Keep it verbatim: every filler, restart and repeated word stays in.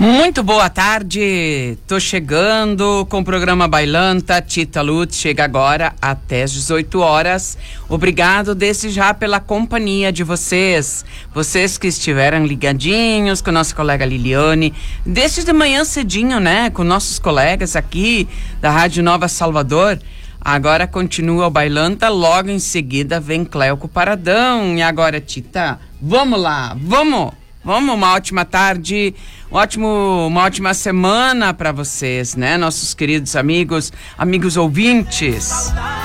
Muito boa tarde, tô chegando com o programa Bailanta. Tita Lutz chega agora até as dezoito horas. Obrigado desde já pela companhia de vocês, vocês que estiveram ligadinhos com nossa colega Liliane, desde de manhã cedinho, né, com nossos colegas aqui da Rádio Nova Salvador. Agora continua o Bailanta, logo em seguida vem Cleuco Paradão. E agora, Tita, vamos lá, vamos! Vamos, uma ótima tarde, um ótimo, uma ótima semana para vocês, né? Nossos queridos amigos, amigos ouvintes.